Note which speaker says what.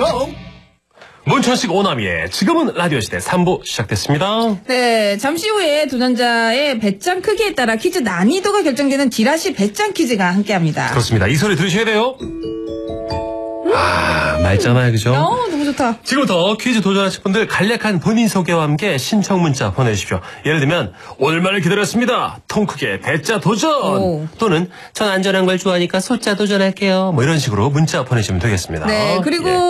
Speaker 1: 고! 문천식 오나미의 지금은 라디오시대 3부 시작됐습니다.
Speaker 2: 네, 잠시 후에 도전자의 배짱 크기에 따라 퀴즈 난이도가 결정되는 지라시 배짱 퀴즈가 함께합니다.
Speaker 1: 그렇습니다. 이 소리 들으셔야 돼요. 맑잖아요, 그죠?
Speaker 2: 너무 좋다.
Speaker 1: 지금부터 퀴즈 도전하실 분들 간략한 본인 소개와 함께 신청 문자 보내주십시오. 예를 들면 오늘만을 기다렸습니다. 통 크게 배짜 도전.
Speaker 2: 오.
Speaker 1: 또는 전 안전한 걸 좋아하니까 소짜 도전할게요. 뭐 이런 식으로 문자 보내시면 되겠습니다.
Speaker 2: 네, 그리고